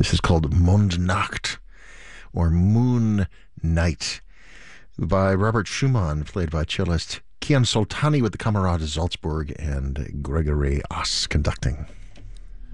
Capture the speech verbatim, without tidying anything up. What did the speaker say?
This is called Mondnacht, or Moon Night, by Robert Schumann, played by cellist Kian Soltani with the Camerata Salzburg and Gregory Ass conducting.